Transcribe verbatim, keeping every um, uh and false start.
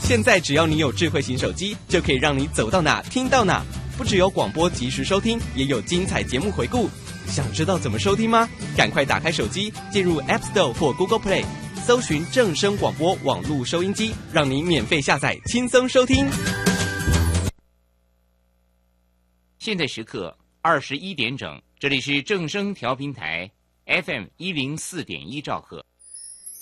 现在只要你有智慧型手机，就可以让你走到哪听到哪。不只有广播及时收听，也有精彩节目回顾。想知道怎么收听吗？赶快打开手机，进入 App Store 或 Google Play， 搜寻正声广播网络收音机，让你免费下载，轻松收听。 现在时刻二十一点整，这里是正声调频台 F M 一零四点一兆赫。